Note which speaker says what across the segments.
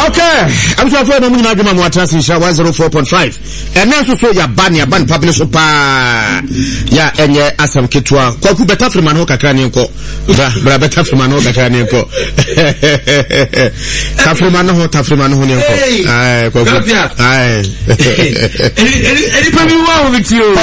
Speaker 1: Okay, I'm so afraid I'm going to give my transmission 104.5. And then so ya ban public super. Ya enye asam kitwa. Kwa ku better from manho kakra ni nko. Bra better from manho kakra ni nko. Tafrima no ni nko. Ai kwa ku. Ai. Any problem wa with you?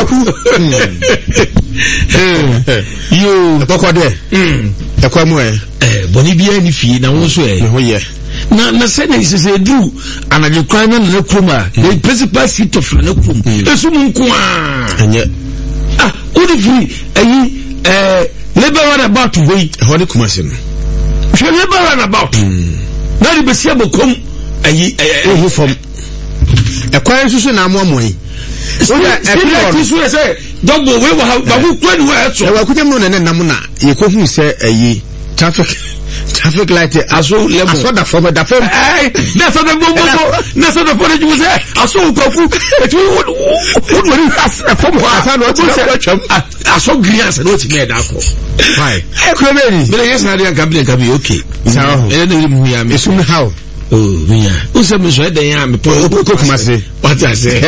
Speaker 1: You boko de. Ekwa mu
Speaker 2: boni bia ni fie na wo so
Speaker 1: ho ye.
Speaker 2: Na say na ise do anaje kwan na kroma the principal seat of na krom esu nko
Speaker 1: anye
Speaker 2: odi free labor what about we
Speaker 1: ho ne kumase no
Speaker 2: she labor what about na di besia bokom
Speaker 1: who from ekwan susu na amoamoyi so ya
Speaker 2: e so say double we wa who kwani wa eto
Speaker 1: e wa kudem no na nam na ye ko hu say traffic light aso level aso da from da from
Speaker 2: na so da bobo na so da for you say aso kofu et wo do has from aso no to aso grias no ti me da ko why
Speaker 1: e ko be ni
Speaker 2: me yes na dey can be okay
Speaker 1: sao
Speaker 2: e na mu ya me
Speaker 1: esum how
Speaker 2: oh me ya o se me so den ya me
Speaker 1: ko kuma se
Speaker 2: what I say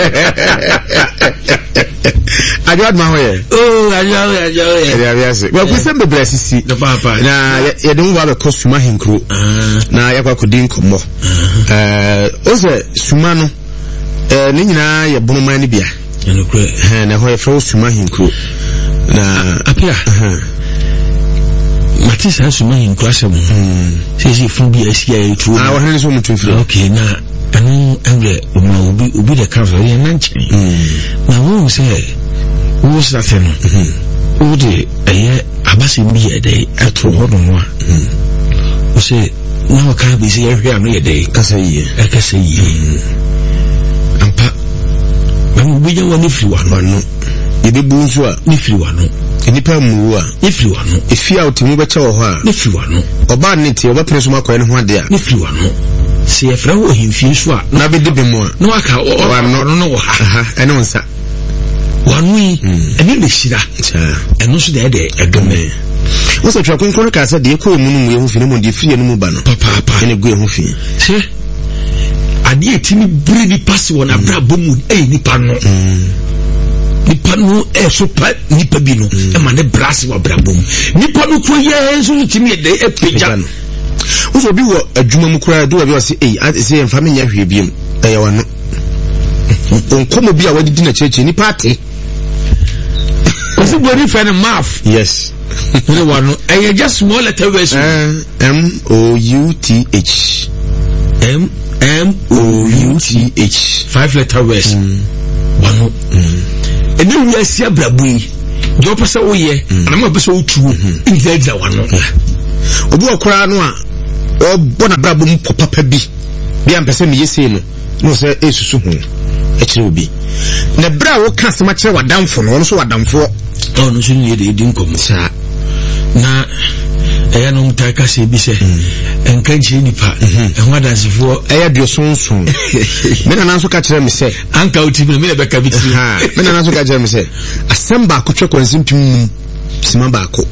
Speaker 1: ajad ma hoye
Speaker 2: ajad
Speaker 1: wa ku sembe brasisi
Speaker 2: no papa
Speaker 1: na ye dem wa be kosuma hinkro na yakwa kudin kombo o se suma no ne nyina ye bonoma ni bia na hoye fro suma hinkro na
Speaker 2: apia matisa suma hinkro asem se fun bia sia etu
Speaker 1: wa hene so mutu fro
Speaker 2: okay na anu enre obi de kafa ye nanche na wo se wo sate no wo de abase bi ye de atro hodo no wo se na o ka bi se ye hwe anu ye de
Speaker 1: kasa yi
Speaker 2: ampa na bi je woni firi wa no
Speaker 1: ye be bu nso a
Speaker 2: ni firi wa no
Speaker 1: enipa mu a
Speaker 2: ni firi wa no
Speaker 1: efi a otimu be che wo ho a
Speaker 2: ni firi wa no
Speaker 1: oba ne tie oba preso makoy ne ho ade a
Speaker 2: ni firi wa no se ye fra wo himfie so a
Speaker 1: na be de be mu a
Speaker 2: no aka o no wo
Speaker 1: ha ene wonsa
Speaker 2: wanui eni le shira eno so de edome
Speaker 1: wo se twa konkon ka se de ko mu no ye hu fi no mo de fie no mu ba no
Speaker 2: papa
Speaker 1: ene gu ye hu fi
Speaker 2: se ade etimi buri ni pass wona bra bomu nipa no so pa nipa bi no e ma ne brass wa bra bomu nipa no ko ye so timi de epeja no
Speaker 1: wo so bi wo adwuma mu kura do wa bi wo se se en fami nya hwe biem ya wa no onkomo bi a wadidi na cheche nipa ate
Speaker 2: Kasi body fan math.
Speaker 1: Yes.
Speaker 2: You know, and just small letter version.
Speaker 1: MOUTH. MOUTH.
Speaker 2: 5 letter version. One. And then we see a brabui. Your person, oh, yeah. And I'm a person true. In the one.
Speaker 1: Obu okura no a o bona brabum papa bi bia mpese me yesi no se esusu hu e kire obi na bra wo ka sema kire wadamfo no so wadamfo
Speaker 2: oh no so ni de nkomo
Speaker 1: sa
Speaker 2: na eya no mutaka se bi se enka nchi nipa ehwa dansifo
Speaker 1: eya biosonson me na nanso ka kire me se
Speaker 2: anka uti me na beka biti
Speaker 1: ha me na nanso ka kire me se asamba akotwe kwansimpim sima baako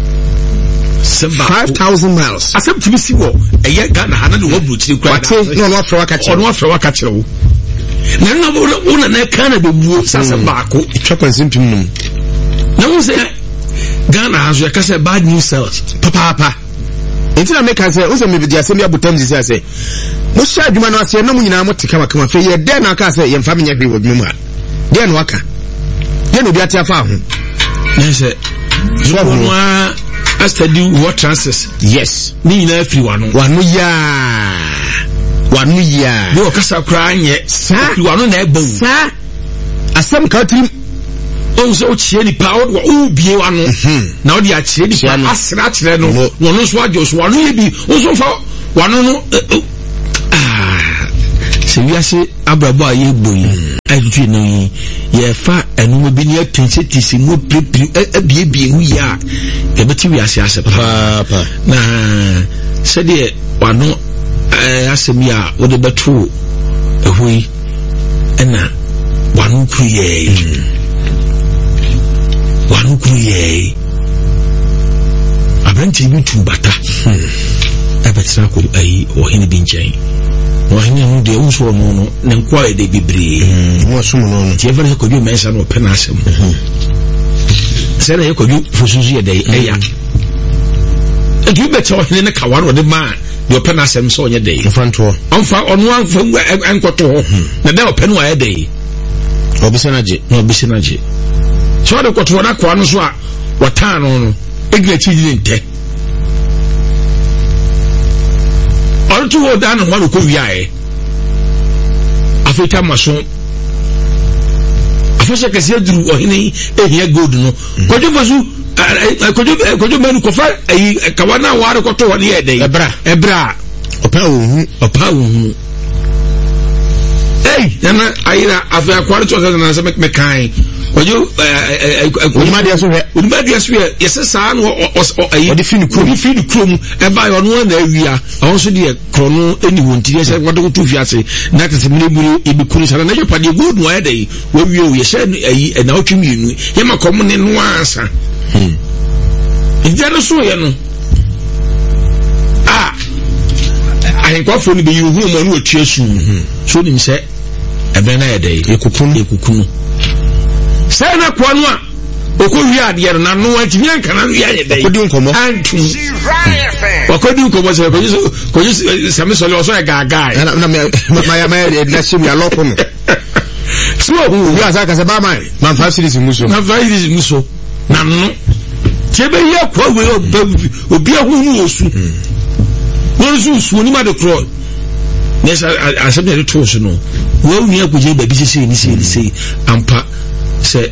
Speaker 1: 5,000 miles.
Speaker 2: Asem to be see wo eye Ghana hana de wo bruchiri kwa.
Speaker 1: No afro waka chiro.
Speaker 2: No afro waka chiro. Na no na Ghana be buo sasa baako.
Speaker 1: Twa kwansimpim num.
Speaker 2: Na wo say Ghana has ya kase bad news sales.
Speaker 1: Papa. Entina make say wo say me be dia asem ya butam zi say. Mo sha adwuma no ase na mo nyina mo tika makama fe ye den aka say ye mfa me nya hwe wo dwuma. Den waka. Den obi ate afa ho.
Speaker 2: Na say so I study what transfers.
Speaker 1: Yes.
Speaker 2: Me na everyone.
Speaker 1: Wanu ya.
Speaker 2: No kasa kra nye.
Speaker 1: Sa.
Speaker 2: Wanu na ebo.
Speaker 1: Sa. Asem ka tim.
Speaker 2: O so chie ni pa o bie wanu. Na o di a chie ni pa asra chire no. Wanu so ajo so wanu bi. O so fa wanu no se wi ase abrabo aye gboyi. Ayi no yi. Ye fa enu bi ni atensity si mo prepare abie hu ya. Ebeti wi ase papa na se de wano asemi a wo de beto ehui ena wano kruye abranti bi tu bata abetra ko ayi ohene bi nkyɛn ohene no de unso no ne nkwa de bibre
Speaker 1: mo so mo no
Speaker 2: tie fere ko ju mensa no pɛ na asɛm sɛ na yɛ ko ju fosuzu yɛ de ɛya edu bɛtɛ ohene ne kawaro de ma de pɛ na asɛm sɛ ɔnyɛ de
Speaker 1: fanto
Speaker 2: ɔmfa ɔno anfa ankɔto ho na de ɔpɛ no ayɛ de
Speaker 1: obisa na je
Speaker 2: so de kɔto na kwa no so a wɔtaa no egina chi di nte ɔreto wɔ da no ho ko wiae afeta maso afɛsɛ kɛse aduru ɔhene ehia gold no kɔdwo fasu kɔdwo manu kɔfa ayi kawa na ware kɔto hɔ ne yɛ dɛn ɛbra
Speaker 1: ɔpa wo hu
Speaker 2: nana ayira afɛ akware to sɛ na sɛ mekan ojo
Speaker 1: Unimadia so
Speaker 2: yes saa no ayi
Speaker 1: odi fini
Speaker 2: krom e ba yo no na awia awon so de krono eni wonti se wado to fiase na kase mire e bi kunu sana na yo pade good no ayedai wa wie o ye se ayi na otwe mienu ye makom ne no ansa ijano so ye no ayi kwafo ni be yu hu mo no atwa su so nim se ebe na ayedai ekukunu say na kwa no a okɔwi ade no na no atimi anka na wi ayɛ dɛ
Speaker 1: okɔdi nkomo
Speaker 2: antu okɔdi nkomo sɛ kɔji sami sɔle ɔsɔ yɛ gaga
Speaker 1: na na shim ya lɔko no
Speaker 2: so
Speaker 1: wi asa ka sɛ ba mai man fa series muso
Speaker 2: na no tiebe yɛ kwa we obi ahunu osu wɔn su ni ma de kro nesa asɛm yɛ to so no wo wi akɔje ba bi sɛ ni sei ampa sɛ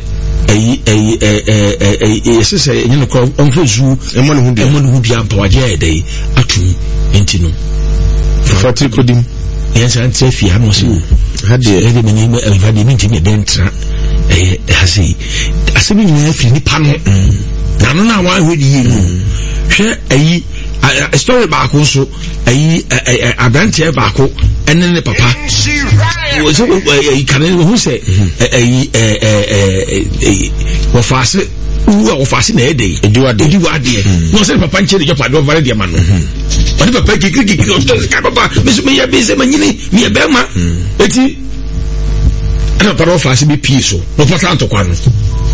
Speaker 2: sɛ ɛnyɛ no kɔ ɔmfa zu
Speaker 1: ɛmɔ ne ho
Speaker 2: bia mpa wagye ayɛ dɛ atom enti no
Speaker 1: fɔtiri kodim
Speaker 2: yɛnsa ntrɛ fie ha no sɛ ɛde menyɛ ɛmfadeɛ mentimi ɛbɛntra ɛyɛ ɛhase asɛm nyinaa firi nipa no na no na wahwɛ de yie no hwɛ ayi story baako nso ayi aberanteɛ baako ɛne ne papa wɔsɛ kane ho sɛ ayi wɔfaase wu a wɔfaase na ɛdɛ ɛdi wadeɛ na ɔsɛ papa nkyɛn de jɔpa de ɔvare deɛ ma no ɔde papa kikiri ɔsɛ sika papa meso meyɛ bi sɛ manyini meyɛ bɛrima eti ɛna papa wɔfaase bi pii so na ɔpata ntɔkwa no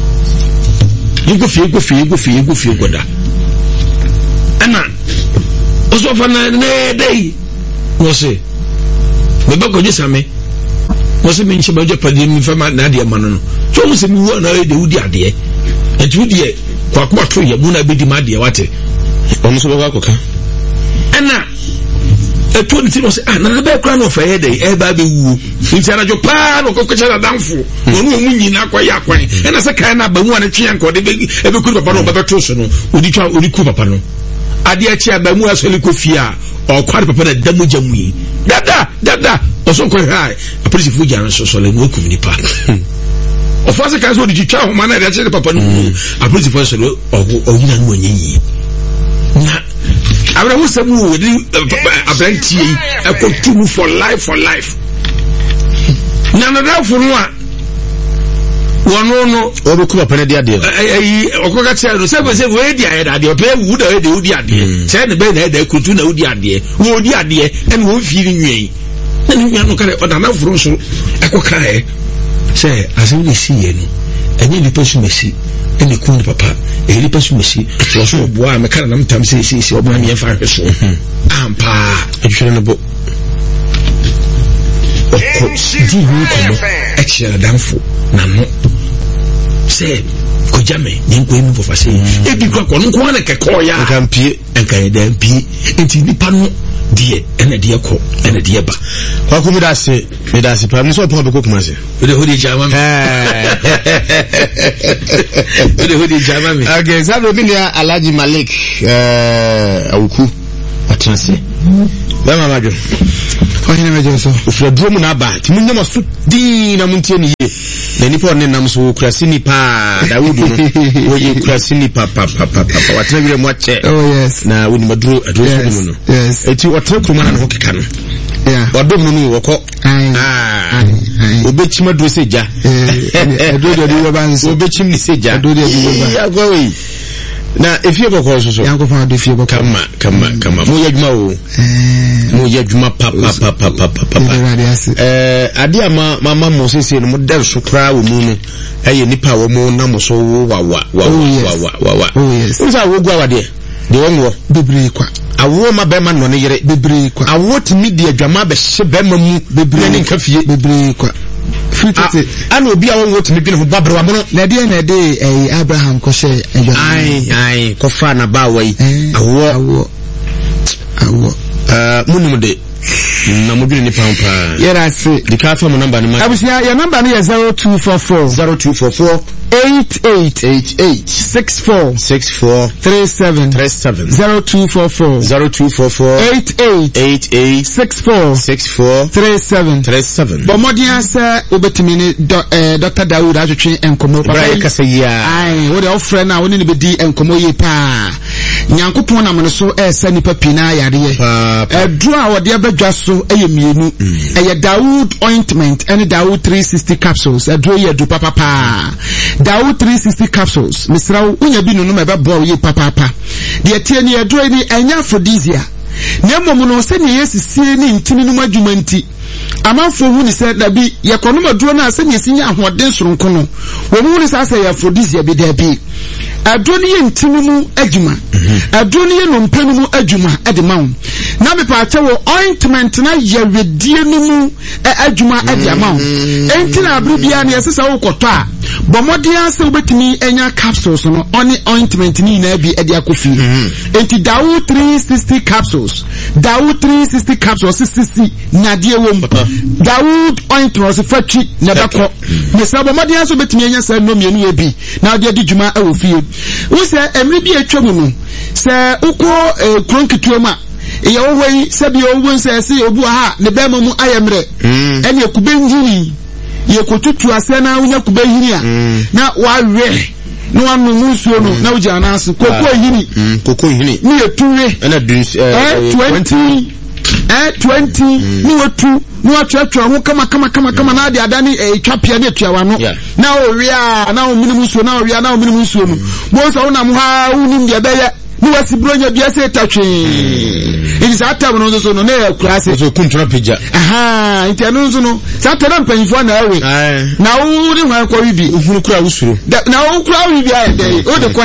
Speaker 2: yɛnkɔ fie kɔda ɛna ɔsɔfa na ɛdɛ wɔsɛ bɛbɛkɔgye same wɔsɛ menhyɛ bɛgye padeɛ mfa ma na adeɛ ma no so ɔmo sɛ mewu na ɛde wodi adeɛ ɛnti wodeɛ kwakoma to yɛ mu na bɛdi ma adeɛ wate
Speaker 1: ɔmo so bɛkɔ akɔka
Speaker 2: ɛna ɛtɔ ne ti no sɛ nana bɛɛ kora na ɔfa yɛ dɛ ɛba bɛwuo nti anadwo paa na ɔkɔkɔkyɛ nadamfo ɔno ɔmu nyinaa kɔyɛ akwan ɛna sɛ kae no aba mu a ne twe anka ɔde ɛbɛkuru papa no ɔbɛbɛto so no ɔde ku papa no adeɛ akyi aba mu asɔle kɔ fie a ɔkware papa na da mogya mu yi dada ɔso nkɔhwɛ a apolisifoɔ gya no sɔsɔle no wakum nipa ɔfa sɛ kae sɛ ɔde twitwa ahoma no ɛde akyerɛ ne papa no mu apolisifoɔ sɔle ɔyina no ɔnyɛ yie na abraham sɛ mu wɔde aberanteɛ yi ɛkɔtu mu for life na nadafo no a wɔno no
Speaker 1: ɔbɛku papa no de adeɛ
Speaker 2: ɔkɔka kyerɛ no sɛ sɛ wɔadi ayɛ da adeɛ ɔpɛ wu da wɔde wodi adeɛ kyerɛ ne bɛyɛ na ɛda kutu na wodi adeɛ wɔdi adeɛ ɛne wɔmfii ne nwai na ne nwia no kare ɔdanaforo nso ɛkɔkaeɛ sɛ asɛm ne siiɛ no ɛnyɛ nnipa so masi ɛne ku ne papa ɛyɛ nnipa so masi sɛ ɔso ɔboa a mɛka na namtam sɛ ɔbɛma meɛmfa ahwɛ so ampaa
Speaker 1: adwehwere no bɔ
Speaker 2: ɔkɔ di ho nkɔmmɔ ɛkyerɛ nadamfo nano sɛ kɔgya me ne nkɔ mu pɔfa sɛ ebi kɔ kɔ no nko na kɛkɔɔ ya nka yɛ da mpie nti nipa no deɛ ɛna deɛ kɔ ɛna deɛ ba
Speaker 1: kwako medase pa me sɛ ɔpɔn bɛkɔ kuma se
Speaker 2: wode hode gyama me wode hode gyama me
Speaker 1: okay sabe obi ne Alhaji Malik awuku atrase bɛma madwo ɔhene mɛgye so ofura duro mu na aba ti munyam aso din na muntie ne ye na nipa ɔne nam so kurasi nipa Dawudu no oye kurasi nipa papa watena wire mu akyɛ
Speaker 2: oh yes
Speaker 1: na woni maduro aduro so mu no
Speaker 2: yes
Speaker 1: eti ɔtena kuruma na ho keka no
Speaker 2: yeah
Speaker 1: ɔdom no wɔkɔ obechim aduro sɛ gya
Speaker 2: aduro de ba nso
Speaker 1: obechim ni sɛ gya
Speaker 2: aduro de ba
Speaker 1: ya gɔwe na efie boko so
Speaker 3: yanko fa de fie boko
Speaker 1: kama mo yadwuma papa ade ama mo sese no mo der so kra wo mu no eye nipa wo mu na mo so wa unsa wo gwa wade de wonwo
Speaker 3: bebre kwa
Speaker 1: awo ma be ma no ne yere
Speaker 3: bebre kwa
Speaker 1: awo timi de adwama be hye be ma mu bebre ne nka fie
Speaker 3: bebre kwa fitete
Speaker 1: ana obi awo wo timi bi ne ho babre wa mo no
Speaker 3: na de Abraham ko she
Speaker 1: ai ko fa na ba wa yi awo munum de na mobile ni pampa
Speaker 3: yera se
Speaker 1: the car phone number ni ma
Speaker 3: abusia your number is 0244 88 64 37 0244 88 64 37 bomodia sa obetimi ni Dr. Dawood atwetwe enkomo
Speaker 1: papa e kasa ya
Speaker 3: ai wo de ofre na woni ni bedi enkomo ye pa nyankopon na mo so esa ni papi na yare ye edu a wo de abadwa so eyemienu eye Dawood ointment and Dawood 360 capsules edu ye du papa Dawood 360 capsules misrawo unya bi nunu mebe bo ye papa de tie ni edu ni enya aphrodisia na mmom no se ne yesisie ni ntimi no madwuma nti amanfo hu ni se da bi ye kono maduro na se ne yesinya ahoden soronko no wo mu ni sa se ya aphrodisia bi da bi adoni ye ntimi mu adwuma adoni ye no mpenu mu adwuma ade mawo na me pa ache wo ointment na ye wedie no mu adwuma ade mawo enti na abrubia na yesesa wo koto a bomodia se obetimi enya capsules no oni ointment ni na bi ade akofi enti Dawood 360 capsules Dawood 360 capsules sisi na de wom Dawood ointment fatchi na bako me sa bomodia se obetimi enya sa no mienu e bi na de di dwuma e wo fie wo se emri bi atwam no se uko kronkituoma ye wo hoi se bi owo se se obu ha ne be mamu ayemre ene kubenjiri ye kotutu ase na unya kubehiri a na wawe no anu musuo no na uja anaso koko hiri ni etuwe
Speaker 1: na
Speaker 3: 20 ni otu ni atwatwa ho kama na de adani twapia de tuawa no na owia na ominimu suo na owia na ominimu suo no bo so na mo ha unim de beye ni wasibronya bia se tatwe it is atam no so no na class
Speaker 1: so kuntra pija
Speaker 3: nti anu so no satana mpanifo na awe na wo ni hwan kwa bibi
Speaker 1: uhunu kura usuro
Speaker 3: na wo kura bibi aye dey o de kwa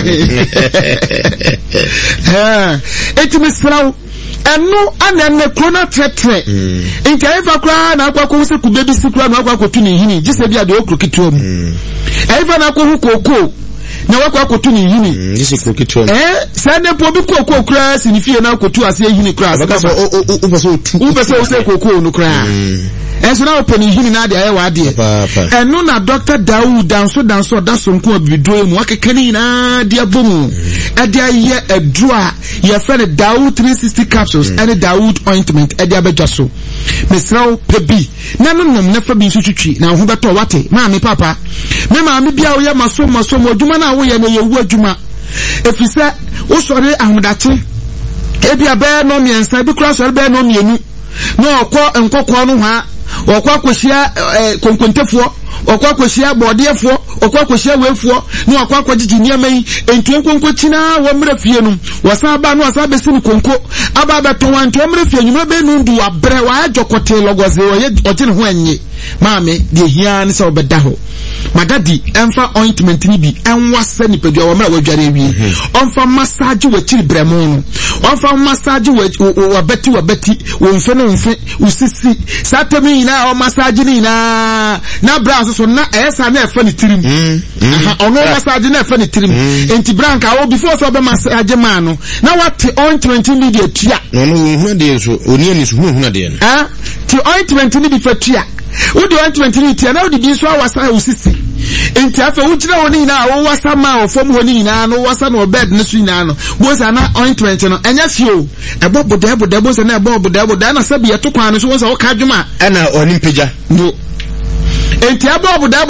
Speaker 3: etimisraw enu anenne krona tretre nti ayefa kura na akwa ko se kubebi sikura na akwa ko tuni hini gise bia de okro kituo mu ayefa na akwa hu koko na wakwa akotu ni hini
Speaker 1: gise kro kituo
Speaker 3: sane po bi koko kura sinifie na akotu ase hini kura
Speaker 1: baka so
Speaker 3: ubeso se koko no kura enso na openi hini na de ayewa de enu na Dr. Dawood danso daso nko abido mu akekani na de abomu ade aye edua ye friend Dawood 360 capsules and Dawood ointment ade abadwa so mesraw pebi na nonom na fa bi nso twitwi na ho beto wate maami papa me maami bia wo ye maso adwuma na wo ye na ye wu adwuma efise wo sore ahodache ebi abe no miensa bi kura sore be no mienu no okọ nkokọ no ha okọ akohia konkontefo okọ akohia bodefo okọ akohia wefo no okọ akogigi niamai entu konkochina wo mra fie no wasa ba no wasa be sin konko aba ba to wan to mra fie nyuma be no ndu abre wa ajokote logoze oje ne ho anye maame de hia ne se obeda ho magadi emfa ointment ni bi enwase ni pedua wo mra wadware wi onfa massage wa chiri bremo no onfa massage wa beti wo mfe no mfe usisi satemi na o massage ni na bra so na esa na efa ni tirim ono massage na efa ni tirim enti branka o before so be massage man no na what ointment ni de tua
Speaker 1: no hu de so oni ani so hu de no
Speaker 3: ti ointment ni bi fatua udi ointment ni tia na udi bi so awasa usisi enti afa uchira woni na wo wasa ma o fom woni na no wasa no bed ne su na no bosa na ointment no enya fio eboboda bosa na eboboda na sabi yeto kwan so wo sa wo ka dwuma
Speaker 1: ana oni mpagya
Speaker 3: no enti eboboda